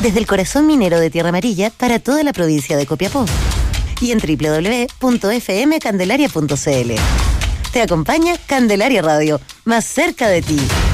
desde el corazón minero de Tierra Amarilla para toda la provincia de Copiapó. Y en www.fmcandelaria.cl. Te acompaña Candelaria Radio, más cerca de ti.